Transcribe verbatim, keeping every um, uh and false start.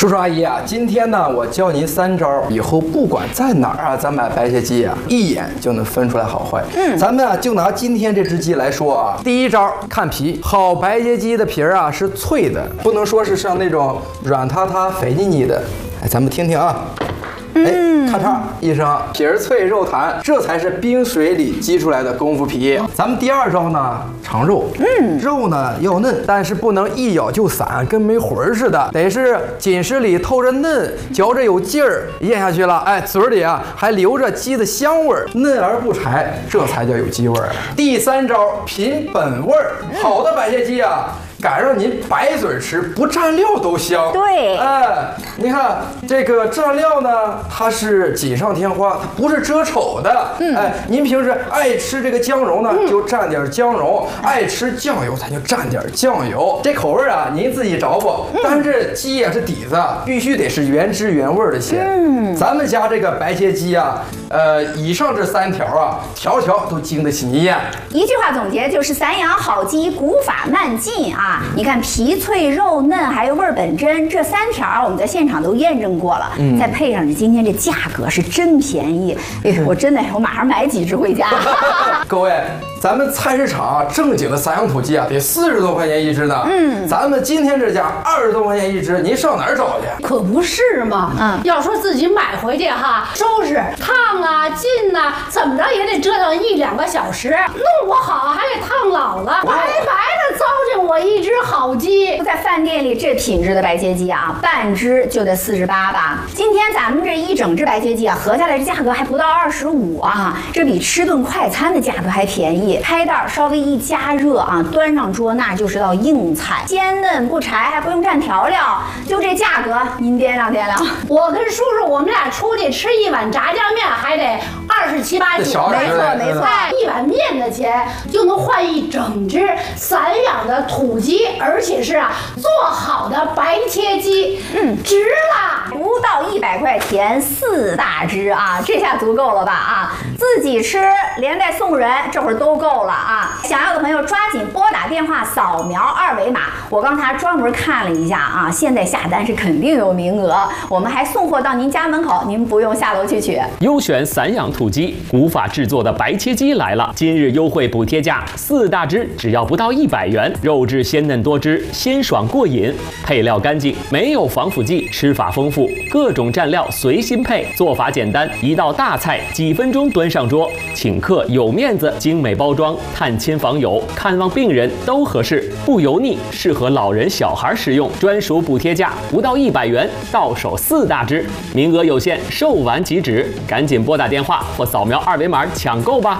叔叔阿姨啊，今天呢，我教您三招，以后不管在哪儿啊，咱买白切鸡啊，一眼就能分出来好坏。嗯，咱们啊，就拿今天这只鸡来说啊，第一招看皮，好白切鸡的皮儿啊是脆的，不能说是像那种软塌塌、肥腻腻的。哎，咱们听听啊。哎，咔嚓一声，皮儿脆肉弹，这才是冰水里激出来的功夫皮。咱们第二招呢，尝肉。嗯，肉呢要嫩，但是不能一咬就散，跟没魂儿似的，得是紧实里透着嫩，嚼着有劲儿，咽下去了，哎，嘴里啊还留着鸡的香味儿，嫩而不柴，这才叫有鸡味儿。第三招，凭本味儿，好的白切鸡啊。敢让您白嘴吃，不蘸料都香。 对， 哎，你看这个蘸料呢，它是锦上添花，它不是遮丑的。嗯，哎，您平时爱吃这个姜蓉呢，嗯、就蘸点姜蓉；爱吃酱油，咱就蘸点酱油。这口味啊，您自己找吧。嗯、但是这鸡呀、啊、是底子，必须得是原汁原味的鲜。嗯，咱们家这个白切鸡啊，呃，以上这三条啊，条条都经得起你验。 一句话总结就是散养好鸡，古法慢进啊。你看皮脆肉嫩，还有味儿本真，这三条我们在现场都验证过了。嗯，再配上这今天这价格是真便宜，哎，我真的我马上买几只回家。 各位，咱们菜市场啊，正经的散养土鸡啊，得四十多块钱一只呢。嗯，咱们今天这家二十多块钱一只，您上哪儿找去？ 可不是嘛。嗯，要说自己买回去哈，收拾烫啊、浸呐、啊，怎么着也得折腾一两个小时，弄不好还给烫老了，白白的糟践我一。一只好鸡， 在饭店里这品质的白切鸡啊，半只就得四十八吧。今天咱们这一整只白切鸡啊，合下来这价格还不到二十五啊，这比吃顿快餐的价格还便宜。开袋稍微一加热啊，端上桌那就是道硬菜，鲜嫩不柴，还不用蘸调料，就这价格，您掂量掂量。 我跟叔叔我们俩出去吃一碗炸酱面还得二十七八九， 没错没错， 一碗面的钱就能换一整只散养的土鸡。而且是啊，做好的白切鸡，嗯，值啦！ 不到一百块钱，四大只啊，这下足够了吧？啊，自己吃连带送人，这会儿都够了啊！想要的朋友抓紧拨打电话，扫描二维码。我刚才专门看了一下啊，现在下单是肯定有名额，我们还送货到您家门口，您不用下楼去取。 优选散养土鸡，古法制作的白切鸡来了！今日优惠补贴价，四大只只要不到一百元，肉质鲜嫩多汁，鲜爽过瘾，配料干净，没有防腐剂，吃法丰富，各种蘸料随心配，做法简单，一道大菜几分钟端上桌，请客有面子，精美包装，探亲访友、看望病人都合适，不油腻，适合老人小孩食用，专属补贴价不到一百元，到手四大只，名额有限，售完即止，赶紧拨打电话或扫描二维码抢购吧。